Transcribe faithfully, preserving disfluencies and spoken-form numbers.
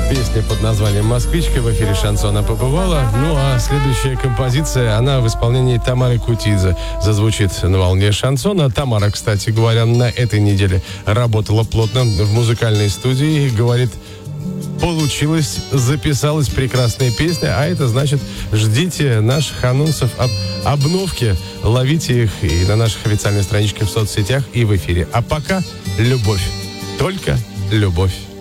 Песня под названием «Москвичка» в эфире «Шансона» побывала. Ну а следующая композиция, она в исполнении Тамары Кутидзе зазвучит на волне шансона. Тамара, кстати говоря, на этой неделе работала плотно в музыкальной студии и говорит: получилось, записалась прекрасная песня, а это значит, ждите наших анонсов об обновке, ловите их и на наших официальных страничках в соцсетях, и в эфире. А пока любовь, только любовь.